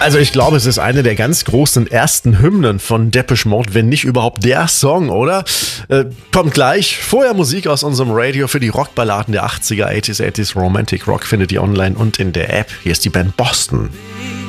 Also ich glaube, es ist eine der ganz großen ersten Hymnen von Depeche Mode, wenn nicht überhaupt der Song, oder? Kommt gleich. Vorher Musik aus unserem Radio für die Rockballaden der 80er, 80s Romantic Rock findet ihr online und in der App. Hier ist die Band Boston.